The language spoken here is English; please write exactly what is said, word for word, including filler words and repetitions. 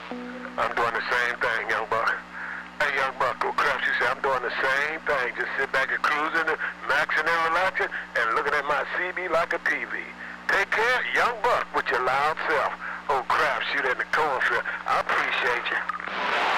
I'm doing the same thing, young buck. Hey, young buck, go Craps, you say I'm doing the same thing. Just sit back and cruising, maxing and relaxing, and looking at my C B like a T V. Take care, young buck, with your loud self. Oh, Craps, shoot in the cornfield. I appreciate you.